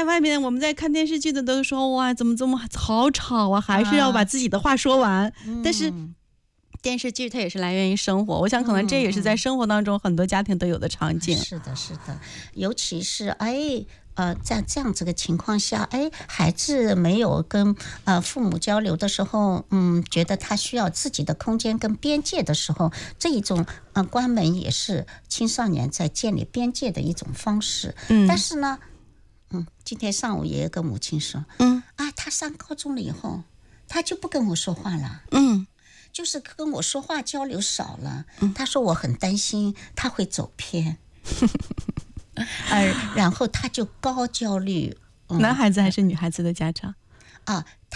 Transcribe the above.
外面我们在看电视剧的都说哇怎么这么好吵啊，还是要把自己的话说完，但是电视剧它也是来源于生活，我想可能这也是在生活当中很多家庭都有的场景。 是的，是的，尤其是在这样子的情况下，孩子没有跟父母交流的时候，觉得他需要自己的空间跟边界的时候，这一种关门也是青少年在建立边界的一种方式。但是呢，今天上午也有个母亲说，他上高中了以后，他就不跟我说话了，就是跟我说话交流少了。他说我很担心他会走偏。然后他就高焦虑。 男孩子还是女孩子的家长？